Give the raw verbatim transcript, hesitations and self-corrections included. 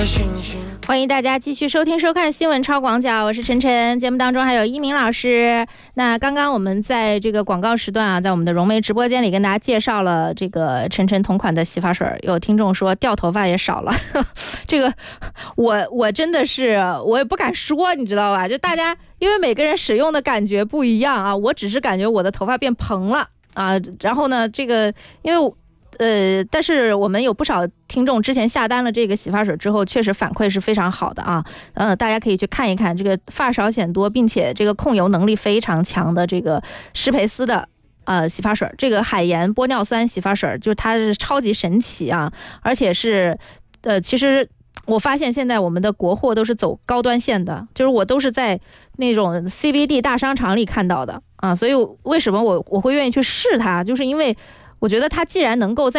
欢迎大家继续收听收看新闻超广角，我是晨晨。节目当中还有一鸣老师。那刚刚我们在这个广告时段啊，在我们的融媒直播间里跟大家介绍了这个晨晨同款的洗发水，有听众说掉头发也少了，这个我我真的是我也不敢说，你知道吧？就大家因为每个人使用的感觉不一样啊，我只是感觉我的头发变蓬了啊，然后呢，这个因为。呃，但是我们有不少听众之前下单了这个洗发水之后，确实反馈是非常好的啊。呃，大家可以去看一看这个发少显多，并且这个控油能力非常强的这个施培斯的呃洗发水，这个海盐玻尿酸洗发水，就是它是超级神奇啊，而且是呃，其实。我发现现在我们的国货都是走高端线的，就是我都是在那种 C B D 大商场里看到的啊，所以为什么我我会愿意去试它，就是因为我觉得它既然能够在